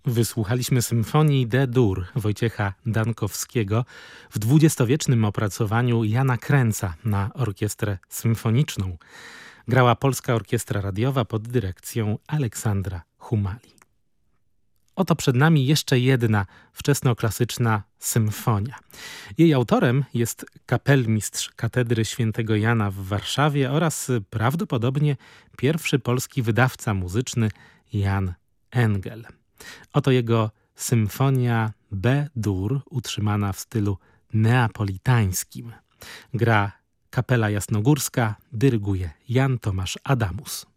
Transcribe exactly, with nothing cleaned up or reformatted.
Wysłuchaliśmy symfonii D-dur Wojciecha Dankowskiego w dwudziestowiecznym opracowaniu Jana Kręca na orkiestrę symfoniczną. Grała Polska Orkiestra Radiowa pod dyrekcją Aleksandra Humali. Oto przed nami jeszcze jedna wczesnoklasyczna symfonia. Jej autorem jest kapelmistrz katedry świętego Jana w Warszawie oraz prawdopodobnie pierwszy polski wydawca muzyczny Jan Engel. Oto jego symfonia B-dur utrzymana w stylu neapolitańskim. Gra Kapela Jasnogórska, dyryguje Jan Tomasz Adamus.